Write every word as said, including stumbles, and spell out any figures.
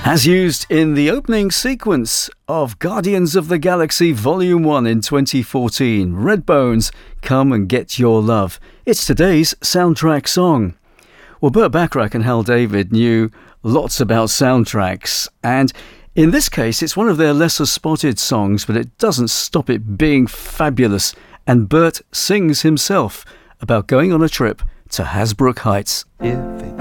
as used in the opening sequence of Guardians of the Galaxy Volume one in twenty fourteen. Redbones, Come and Get Your Love. It's today's soundtrack song. Well, Burt Bacharach and Hal David knew lots about soundtracks, and in this case it's one of their lesser spotted songs, but it doesn't stop it being fabulous. And Burt sings himself about going on a trip to Hasbrook Heights. If